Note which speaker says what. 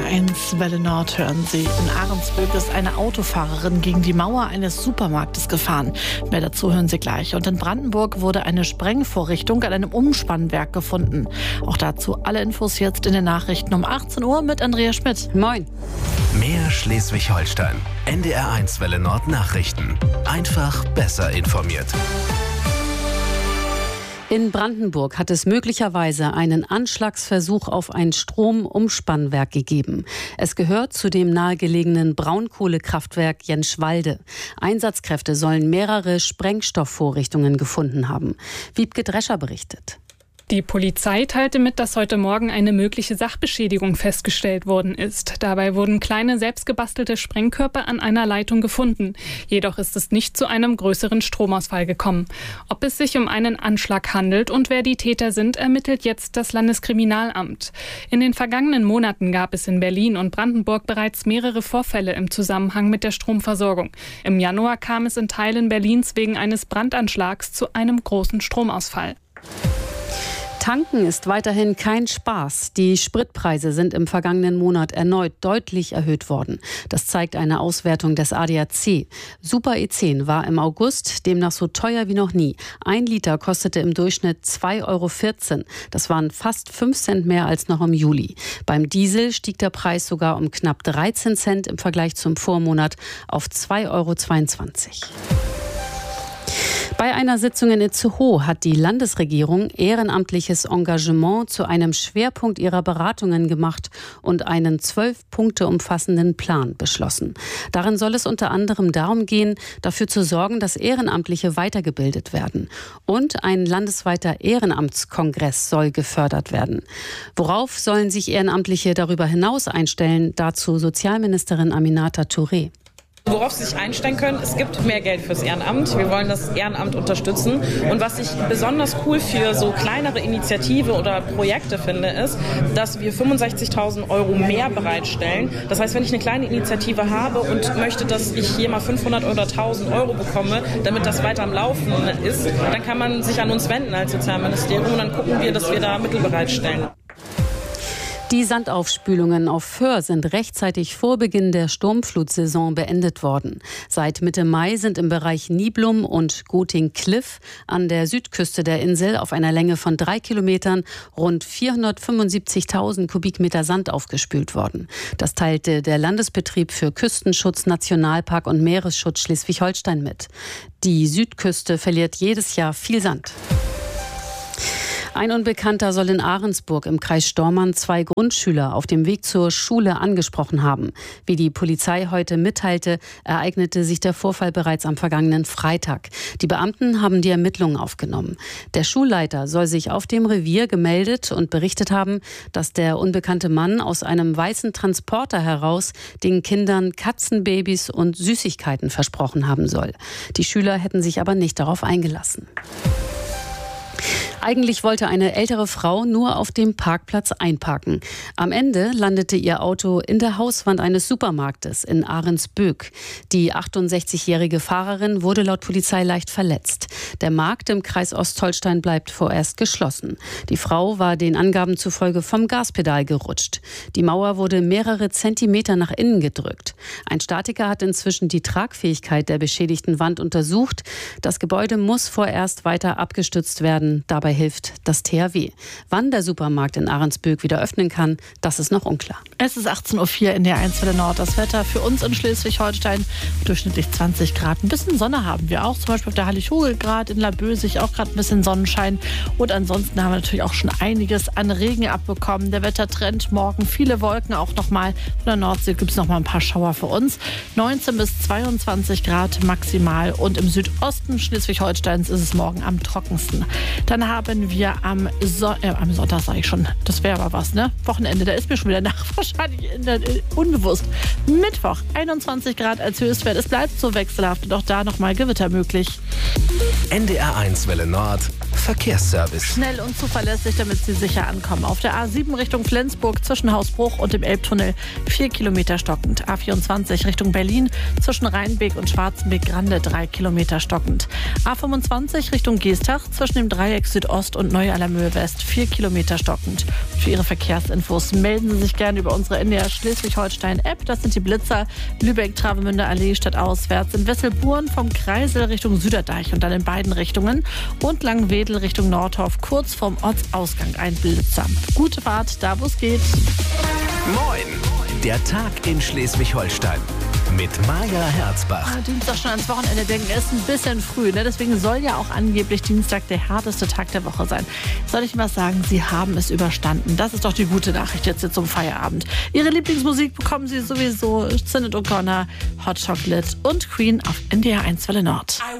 Speaker 1: NDR1 Welle Nord hören Sie. In Ahrensböck ist eine Autofahrerin gegen die Mauer eines Supermarktes gefahren. Mehr dazu hören Sie gleich. Und in Brandenburg wurde eine Sprengvorrichtung an einem Umspannwerk gefunden. Auch dazu alle Infos jetzt in den Nachrichten um 18 Uhr mit Andrea Schmidt.
Speaker 2: Moin.
Speaker 3: Mehr Schleswig-Holstein. NDR1 Welle Nord Nachrichten. Einfach besser informiert.
Speaker 2: In Brandenburg hat es möglicherweise einen Anschlagsversuch auf ein Stromumspannwerk gegeben. Es gehört zu dem nahegelegenen Braunkohlekraftwerk Jenschwalde. Einsatzkräfte sollen mehrere Sprengstoffvorrichtungen gefunden haben. Wiebke Drescher berichtet.
Speaker 4: Die Polizei teilte mit, dass heute Morgen eine mögliche Sachbeschädigung festgestellt worden ist. Dabei wurden kleine selbstgebastelte Sprengkörper an einer Leitung gefunden. Jedoch ist es nicht zu einem größeren Stromausfall gekommen. Ob es sich um einen Anschlag handelt und wer die Täter sind, ermittelt jetzt das Landeskriminalamt. In den vergangenen Monaten gab es in Berlin und Brandenburg bereits mehrere Vorfälle im Zusammenhang mit der Stromversorgung. Im Januar kam es in Teilen Berlins wegen eines Brandanschlags zu einem großen Stromausfall.
Speaker 2: Tanken ist weiterhin kein Spaß. Die Spritpreise sind im vergangenen Monat erneut deutlich erhöht worden. Das zeigt eine Auswertung des ADAC. Super E10 war im August demnach so teuer wie noch nie. 1 Liter kostete im Durchschnitt 2,14 €. Das waren fast 5 Cent mehr als noch im Juli. Beim Diesel stieg der Preis sogar um knapp 13 Cent im Vergleich zum Vormonat auf 2,22 €. Bei einer Sitzung in Itzehoe hat die Landesregierung ehrenamtliches Engagement zu einem Schwerpunkt ihrer Beratungen gemacht und einen 12 Punkte umfassenden Plan beschlossen. Darin soll es unter anderem darum gehen, dafür zu sorgen, dass Ehrenamtliche weitergebildet werden. Und ein landesweiter Ehrenamtskongress soll gefördert werden. Worauf sollen sich Ehrenamtliche darüber hinaus einstellen? Dazu Sozialministerin Aminata Touré.
Speaker 5: Worauf Sie sich einstellen können, es gibt mehr Geld fürs Ehrenamt. Wir wollen das Ehrenamt unterstützen. Und was ich besonders cool für so kleinere Initiative oder Projekte finde, ist, dass wir 65.000 € mehr bereitstellen. Das heißt, wenn ich eine kleine Initiative habe und möchte, dass ich hier mal 500 oder 1.000 € bekomme, damit das weiter am Laufen ist, dann kann man sich an uns wenden als Sozialministerium und dann gucken wir, dass wir da Mittel bereitstellen.
Speaker 2: Die Sandaufspülungen auf Föhr sind rechtzeitig vor Beginn der Sturmflutsaison beendet worden. Seit Mitte Mai sind im Bereich Niblum und Goting-Kliff an der Südküste der Insel auf einer Länge von 3 Kilometern rund 475.000 Kubikmeter Sand aufgespült worden. Das teilte der Landesbetrieb für Küstenschutz, Nationalpark und Meeresschutz Schleswig-Holstein mit. Die Südküste verliert jedes Jahr viel Sand. Ein Unbekannter soll in Ahrensburg im Kreis Stormarn 2 Grundschüler auf dem Weg zur Schule angesprochen haben. Wie die Polizei heute mitteilte, ereignete sich der Vorfall bereits am vergangenen Freitag. Die Beamten haben die Ermittlungen aufgenommen. Der Schulleiter soll sich auf dem Revier gemeldet und berichtet haben, dass der unbekannte Mann aus einem weißen Transporter heraus den Kindern Katzenbabys und Süßigkeiten versprochen haben soll. Die Schüler hätten sich aber nicht darauf eingelassen. Eigentlich wollte eine ältere Frau nur auf dem Parkplatz einparken. Am Ende landete ihr Auto in der Hauswand eines Supermarktes in Ahrensböck. Die 68-jährige Fahrerin wurde laut Polizei leicht verletzt. Der Markt im Kreis Ostholstein bleibt vorerst geschlossen. Die Frau war den Angaben zufolge vom Gaspedal gerutscht. Die Mauer wurde mehrere Zentimeter nach innen gedrückt. Ein Statiker hat inzwischen die Tragfähigkeit der beschädigten Wand untersucht. Das Gebäude muss vorerst weiter abgestützt werden. Dabei hilft das THW. Wann der Supermarkt in Ahrensböck wieder öffnen kann, das ist noch unklar.
Speaker 1: Es ist 18:04 Uhr in der 1 Welle Nord. Das Wetter für uns in Schleswig-Holstein durchschnittlich 20 Grad. Ein bisschen Sonne haben wir auch, zum Beispiel auf der Hallig-Hochel-Grad in Laboesig auch gerade ein bisschen Sonnenschein. Und ansonsten haben wir natürlich auch schon einiges an Regen abbekommen. Der Wettertrend morgen viele Wolken, auch nochmal von der Nordsee gibt es nochmal ein paar Schauer für uns. 19 bis 22 Grad maximal und im Südosten Schleswig-Holsteins ist es morgen am trockensten. Dann haben wir am Sonntag, sage ich schon, das wäre aber was, ne? Wochenende, da ist mir schon wieder nach, wahrscheinlich unbewusst. Mittwoch, 21 Grad als Höchstwert. Es bleibt so wechselhaft und auch da nochmal Gewitter möglich.
Speaker 3: NDR1 Welle Nord Verkehrsservice.
Speaker 1: Schnell und zuverlässig, damit Sie sicher ankommen. Auf der A7 Richtung Flensburg zwischen Hausbruch und dem Elbtunnel 4 Kilometer stockend. A24 Richtung Berlin zwischen Rheinbeek und Schwarzenbeek-Grande 3 Kilometer stockend. A25 Richtung Geestach zwischen dem Dreieck Südost und Neu-Allermöhe West 4 Kilometer stockend. Für Ihre Verkehrsinfos melden Sie sich gerne über unsere NDR Schleswig-Holstein-App. Das sind die Blitzer Lübeck-Travemünde Allee stadtauswärts, in Wesselburen vom Kreisel Richtung Süderdeich und dann in beiden Richtungen und Langwedel Richtung Nordhof, kurz vorm Ortsausgang ein Blitzer. Gute Fahrt, da wo es geht.
Speaker 3: Moin! Der Tag in Schleswig-Holstein mit Maja Herzbach.
Speaker 1: Dienstag schon ans Wochenende denken, ist ein bisschen früh. Ne? Deswegen soll ja auch angeblich Dienstag der härteste Tag der Woche sein. Soll ich mal sagen, Sie haben es überstanden. Das ist doch die gute Nachricht jetzt zum Feierabend. Ihre Lieblingsmusik bekommen Sie sowieso. Sinead O'Connor, Hot Chocolate und Queen auf NDR 1 Welle Nord.